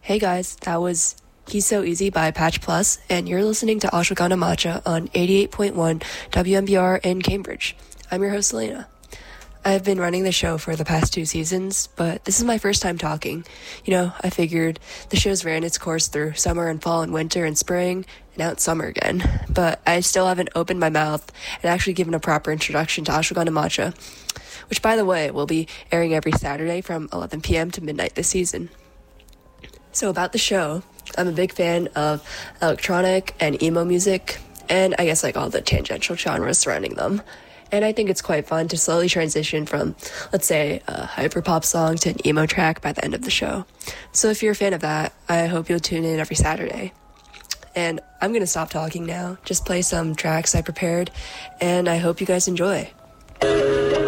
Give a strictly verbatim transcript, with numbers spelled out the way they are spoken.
Hey guys, that was He's So Easy by Patch Plus, and you're listening to Ashwagandha Matcha on eighty-eight point one W M B R in Cambridge. I'm your host, Elena. I've been running the show for the past two seasons, but this is my first time talking. You know, I figured the show's ran its course through summer and fall and winter and spring, and now it's summer again. But I still haven't opened my mouth and actually given a proper introduction to Ashwagandha Matcha, which, by the way, will be airing every Saturday from eleven p.m. to midnight this season. So about the show, I'm a big fan of electronic and emo music, and I guess like all the tangential genres surrounding them. And I think it's quite fun to slowly transition from, let's say, a hyperpop song to an emo track by the end of the show. So if you're a fan of that, I hope you'll tune in every Saturday. And I'm going to stop talking now, just play some tracks I prepared, and I hope you guys enjoy.